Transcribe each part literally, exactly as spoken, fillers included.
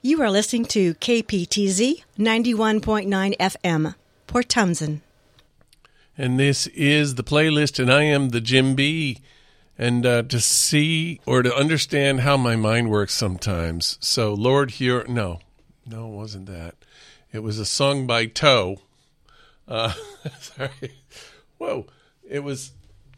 You are listening to K P T Z ninety-one point nine F M, Port Townsend. And this is the playlist, and I am the Jim B. And uh, to see or to understand how my mind works sometimes. So, Lord, hear... No, no, it wasn't that. It was a song by Toe. Uh, sorry. Whoa. It was...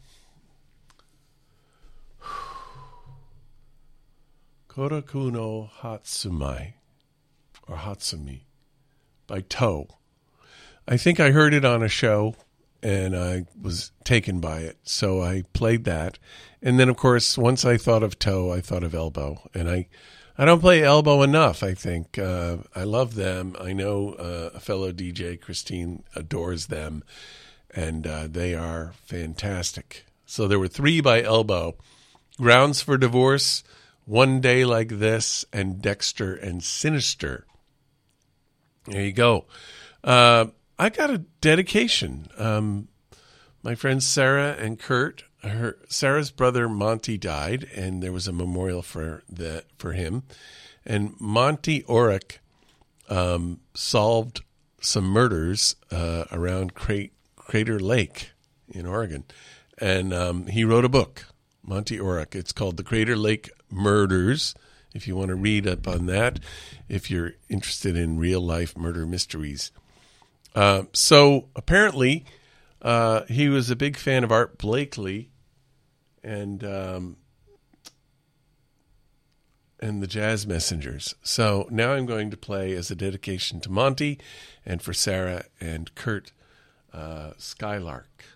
Koraku no Hatsumai, or Hatsumi, by Toe. I think I heard it on a show, and I was taken by it, so I played that. And then, of course, once I thought of Toe, I thought of Elbow. And I, I don't play Elbow enough, I think. Uh, I love them. I know uh, a fellow D J, Christine, adores them, and uh, they are fantastic. So there were three by Elbow. Grounds for Divorce, One Day Like This, and Dexter and Sinister. There you go. Uh, I got a dedication. Um, my friends Sarah and Kurt, her Sarah's brother Monty died, and there was a memorial for the for him. And Monty Orrick um, solved some murders uh, around Cra- Crater Lake in Oregon, and um, he wrote a book. Monty Orrick. It's called The Crater Lake Murders, if you want to read up on that, if you're interested in real-life murder mysteries. Uh, so apparently uh, he was a big fan of Art Blakey and um, and the Jazz Messengers. So now I'm going to play as a dedication to Monty and for Sarah and Kurt, uh, Skylark.